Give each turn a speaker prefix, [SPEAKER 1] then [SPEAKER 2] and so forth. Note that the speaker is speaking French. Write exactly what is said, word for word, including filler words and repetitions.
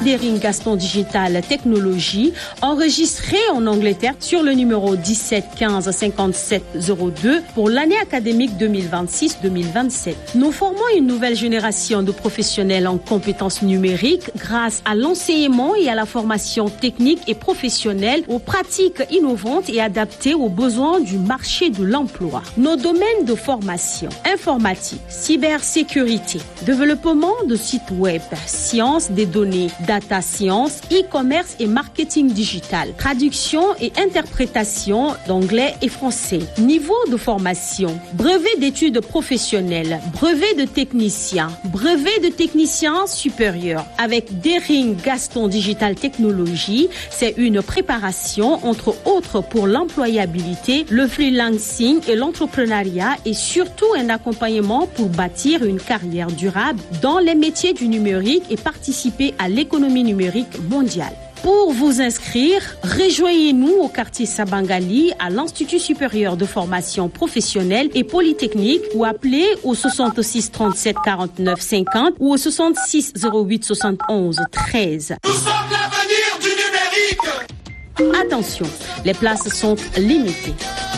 [SPEAKER 1] Dering Gaston Digital Technology, enregistré en Angleterre sur le numéro dix-sept quinze cinquante-sept zéro deux pour l'année académique deux mille vingt-six deux mille vingt-sept. Nous formons une nouvelle génération de professionnels en compétences numériques grâce à l'enseignement et à la formation technique et professionnelle aux pratiques innovantes et adaptées aux besoins du marché de l'emploi. Nos domaines de formation: informatique, cybersécurité, développement de sites web, sciences des données, data science, e-commerce et marketing digital, traduction et interprétation d'anglais et français. Niveau de formation: brevet d'études professionnelles, brevet de technicien, brevet de technicien supérieur. Avec Dering Gaston Digital Technology, c'est une préparation entre autres pour l'employabilité, le freelancing et l'entrepreneuriat, et surtout un accompagnement pour bâtir une carrière durable dans les métiers du numérique et participer à l'économie numérique mondiale. Pour vous inscrire, rejoignez-nous au quartier Sabangali à l'Institut supérieur de formation professionnelle et polytechnique ou appelez au soixante-six trente-sept quarante-neuf cinquante ou au soixante-six zéro huit soixante et onze treize.
[SPEAKER 2] Nous sommes l'avenir du numérique.
[SPEAKER 1] Attention, les places sont limitées.